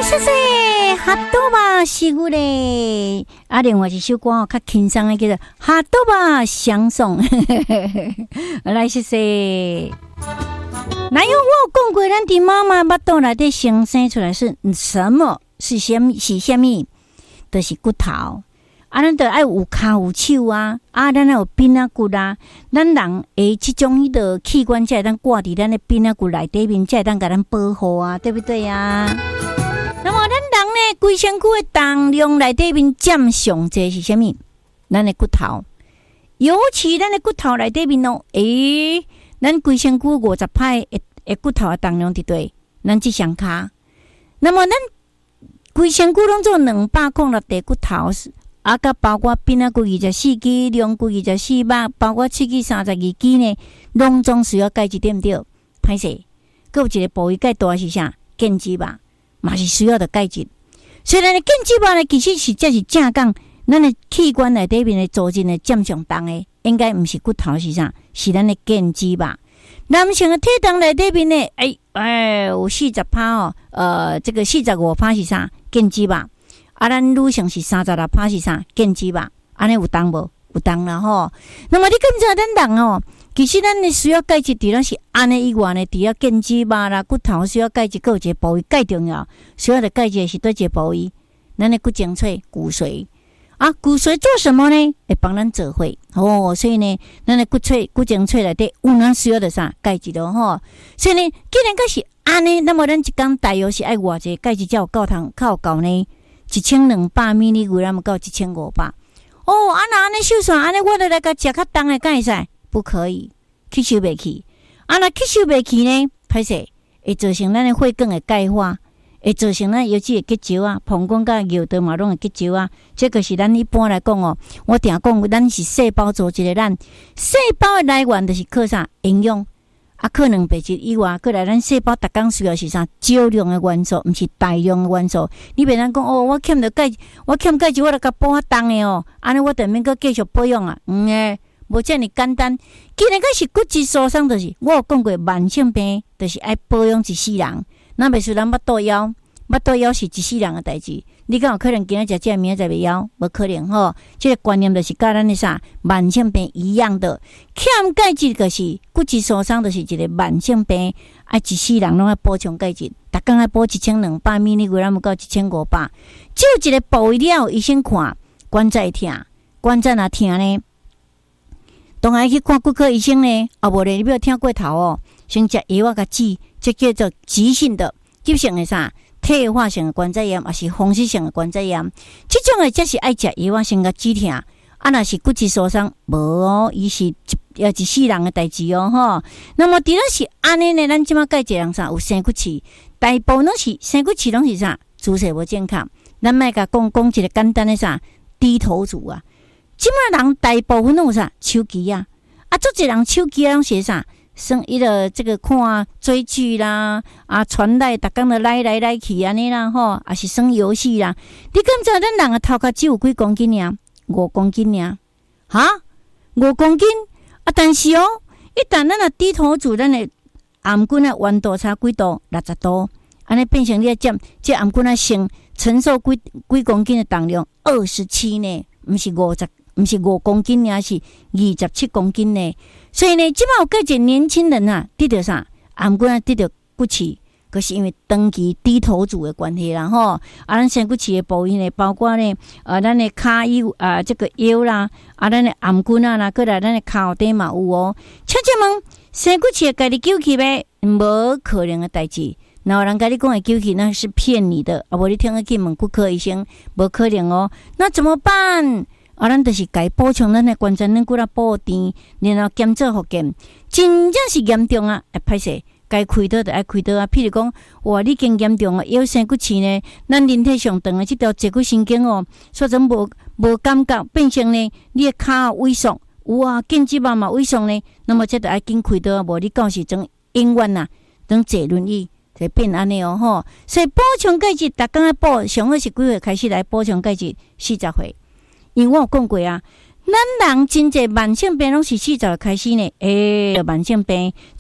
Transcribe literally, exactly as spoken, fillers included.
谢谢哈多巴西古嘞，啊，另外一首歌较轻松的叫做《哈多巴相送》，来谢谢。哪有我讲过，咱的妈妈巴肚内底生生出来是什么？是什么？是什么？就是骨头。啊，咱得爱有骹有手啊，啊，咱有髌仔骨啊，咱人诶，即种迄个器官才会当挂伫咱的髌仔骨内底面，才会当甲咱保护啊，对不对啊？那么咱人呢，规身躯的重量内底面占上济是啥物？咱的骨头，尤其咱的骨头内底面哦，诶，咱规身躯五十派的的骨头的重量伫对，咱即双骹。那么咱规身躯拢做两百公六块骨头。啊，甲包括髌仔骨二十四支、龙骨二十四百，包括喙齿三十二支呢，拢总需要钙质，对毋对？歹势，佮有一个部位钙大是啥？腱肌肉嘛是需要的钙质。虽然呢，腱肌肉呢其实是才是正讲，咱的器官内底面的组织呢占上重的，应该毋是骨头是啥？是咱的腱肌肉。男性的体重内底面呢，哎哎有四十趴哦，呃，这个四十五趴是啥？腱肌肉。啊，咱女性是三十六趴是啥？腱肌肉，安尼有重无？有重啦吼。那么你敢知咱人哦，其实咱的需要钙质，除了是安尼以外呢，除了腱肌肉啦、骨头需要钙质，还有一个部位介重要，需要的钙质是对一个部位，咱的骨精髓、骨髓啊，骨髓做什么呢？会帮咱做血哦，所以呢，咱的骨髓、骨精髓内底有咱需要的啥钙质咯吼。所以呢，既然个是安尼，那么咱一工大约是爱偌济钙质才有够通，较有够呢？一千两百米哩，为咱们到一千五百。哦，啊那安尼受伤，安尼我得来个食较重的，敢会使？不可以，吸收袂起。啊，那吸收袂起呢？歹势，会造成咱的血管的钙化，会造成咱尤其会结石啊，膀胱甲尿道嘛拢会结石啊。这个是咱一般来讲哦，我定讲，咱是细胞组织的，咱细胞的来源就是靠啥？营养。啊，可能白质以外，过来咱细胞逐工需要是啥？少量的元素，毋是大量的元素。你别人讲哦，我欠着钙，我欠钙质，我著甲补较重的哦。安尼我著免阁继续保养啊？嗯诶，无遮尔简单。既然个是骨质疏松，就是我有讲过，慢性病就是爱保养一世人。那袂输咱腹肚枵，腹肚枵是一世人的代志。你敢有可能今仔食这明仔载袂枵？无可能吼。这个观念就是甲咱的啥慢性病一样的，欠钙质就是骨质疏松，就是一个慢性病。爱一世人拢爱补充钙质，逐工爱补一千两百米，你为咱要到一千五百。只有一个部位了，医生看关节痛，关节若痛呢，当然去看骨科医生呢。啊，无咧，你不要听过头哦，先食药啊，甲治，这叫做急性的、急性的啥？退化性的关节炎，还是风湿性的关节炎，这种的才是爱食药啊，先甲止痛。啊，若是骨质疏松，无哦，伊是一一世人的代志哦，吼。那么，除了是安尼呢，咱即马介一人啥有生骨刺，大部分拢是生骨刺，拢是啥姿势无健康。咱莫甲讲讲一个简单的啥低头族啊，即马人大部分拢有啥手机啊，啊，做一人手机啊，拢是啥？生伊的这个看追剧啦，啊，传来逐工的来来来去安尼啦吼，啊是耍游戏啦。你敢知咱人的头壳只有几公斤尔？五公斤尔，哈，五公斤啊！但是哦，一旦咱啊低头族，咱的颔棍啊温度差几度？六十度，安尼变成你要占这颔棍啊承承受几几公斤的重量？二十七呢，毋是五十。毋是五公斤尔，是二十七公斤呢。所以呢，即摆有个一年轻人啊，得着啥？颔棍啊，得着骨刺，可是因为长期低头族的关系啦，吼。啊，咱生骨刺的部位呢，包括呢，呃，咱的骹腰啊，这个腰啦，啊，咱的颔棍啊，啦，过来咱的骹后底嘛有哦。请问生骨刺家己救起呗？无可能的代志。然后人家你讲的救起，那是骗你的。啊，无你听个去问骨科医生，无可能哦。那怎么办？啊，咱就是该补充咱的关节软骨啦，补甜，然后减做复健，真正是严重啊！会歹势，该开刀就爱开刀啊。譬如讲，哇，你更严重啊，腰生骨刺呢，咱人体上长的这条坐骨神经哦，所以无无感觉，变成呢，你的骹萎缩，有啊，腱肌肉嘛萎缩呢，那么这就爱紧开刀啊，无你到时整永远呐，整坐轮椅就变安尼哦吼。所以补充钙质，逐工爱补，上好是几岁开始来补充钙质？四十岁。因为我有讲过啊，咱人真侪慢性病拢是四十开始呢，诶、欸，慢性病